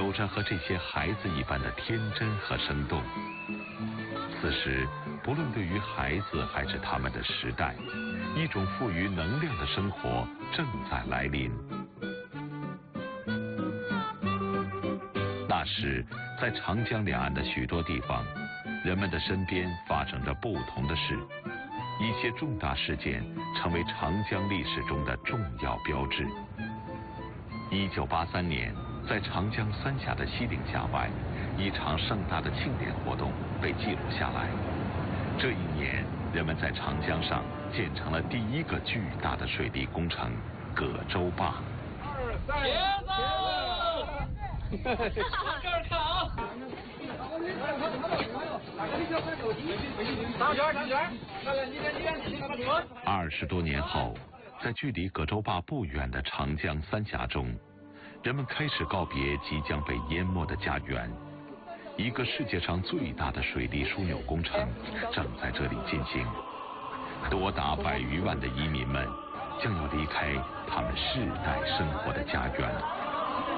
有着和这些孩子一般的天真和生动。此时，不论对于孩子还是他们的时代，一种富于能量的生活正在来临。那时，在长江两岸的许多地方，人们的身边发生着不同的事，一些重大事件成为长江历史中的重要标志。1983年，在长江三峡的西岭峡外，一场盛大的庆典活动被记录下来。这一年，人们在长江上建成了第一个巨大的水利工程——葛洲坝。 茄子，往这儿看啊！上圈 ！20多年后，在距离葛洲坝不远的长江三峡中，人们开始告别即将被淹没的家园。一个世界上最大的水利枢纽工程正在这里进行，多达100余万的移民们将要离开他们世代生活的家园。